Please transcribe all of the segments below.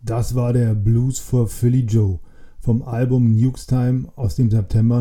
Das war der Blues for Philly Joe vom Album Nukes Time aus dem September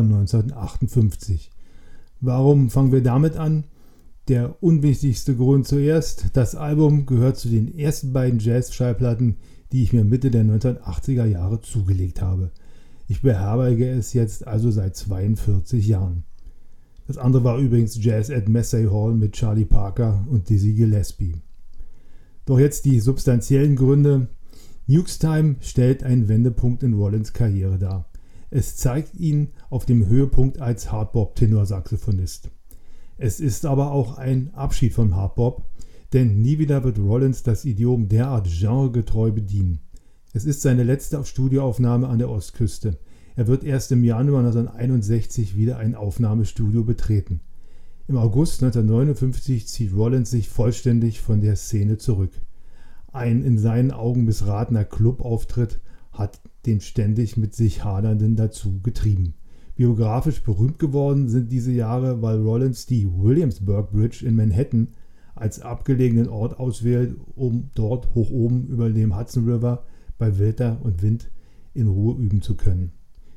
1958. Warum fangen wir damit an? Der unwichtigste Grund zuerst: Das Album gehört zu den ersten beiden Jazz-Schallplatten, die ich mir Mitte der 1980er Jahre zugelegt habe. Ich beherberge es jetzt also seit 42 Jahren. Das andere war übrigens Jazz at Massey Hall mit Charlie Parker und Dizzy Gillespie. Doch jetzt die substanziellen Gründe. Nukes Time stellt einen Wendepunkt in Rollins Karriere dar. Es zeigt ihn auf dem Höhepunkt als Hardbop-Tenorsaxophonist. Es ist aber auch ein Abschied vom Hardbop, denn nie wieder wird Rollins das Idiom derart genregetreu bedienen. Es ist seine letzte Studioaufnahme an der Ostküste. Er wird erst im Januar 1961 wieder ein Aufnahmestudio betreten. Im August 1959 zieht Rollins sich vollständig von der Szene zurück. Ein in seinen Augen missratener Clubauftritt hat den ständig mit sich Hadernden dazu getrieben. Biografisch berühmt geworden sind diese Jahre, weil Rollins die Williamsburg Bridge in Manhattan als abgelegenen Ort auswählt, um dort hoch oben über dem Hudson River bei Wetter und Wind in Ruhe üben zu können.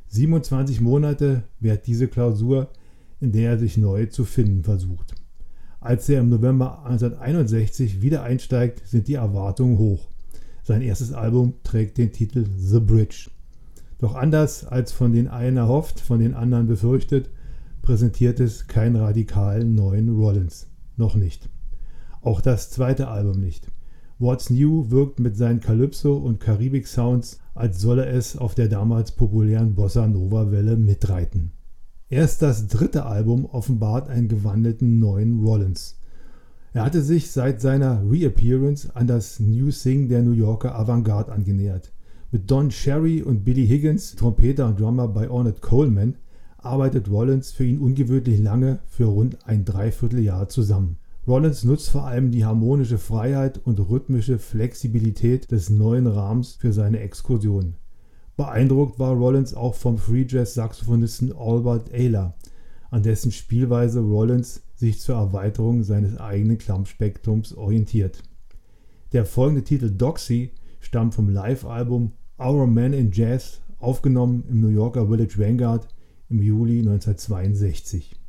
27 Monate währt diese Klausur, in der er sich neu zu finden versucht. Als er im November 1961 wieder einsteigt, sind die Erwartungen hoch. Sein erstes Album trägt den Titel The Bridge. Doch anders als von den einen erhofft, von den anderen befürchtet, präsentiert es keinen radikalen neuen Rollins. Noch nicht. Auch das zweite Album nicht. What's New wirkt mit seinen Calypso- und Karibik-Sounds, als solle es auf der damals populären Bossa-Nova-Welle mitreiten. Erst das dritte Album offenbart einen gewandelten neuen Rollins. Er hatte sich seit seiner Reappearance an das New Thing der New Yorker Avantgarde angenähert. Mit Don Cherry und Billy Higgins, Trompeter und Drummer bei Ornette Coleman, arbeitet Rollins für ihn ungewöhnlich lange, für rund ein Dreivierteljahr zusammen. Rollins nutzt vor allem die harmonische Freiheit und rhythmische Flexibilität des neuen Rahmens für seine Exkursionen. Beeindruckt war Rollins auch vom Free-Jazz-Saxophonisten Albert Ayler, an dessen Spielweise Rollins sich zur Erweiterung seines eigenen Klangspektrums orientiert. Der folgende Titel Doxy stammt vom Live-Album Our Man in Jazz, aufgenommen im New Yorker Village Vanguard im Juli 1962.